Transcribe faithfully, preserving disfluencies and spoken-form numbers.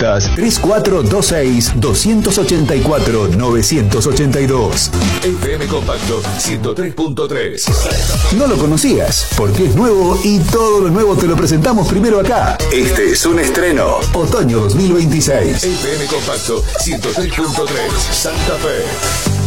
consultas tres cuatro dos seis, dos ocho cuatro, nueve ocho dos. F M Compacto ciento tres punto tres. No lo conocías, porque es nuevo y todo lo nuevo te lo presentamos primero acá. Este es un estreno. Otoño dos mil veintiséis. F M Compacto ciento tres punto tres. Santa Fe.